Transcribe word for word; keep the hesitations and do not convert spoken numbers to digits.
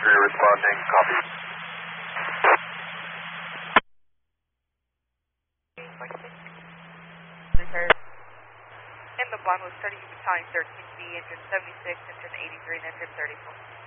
three responding, copy. And the blonde was thirty, battalion thirteen B, engine seventy-six, engine eighty-three, and engine thirty-four.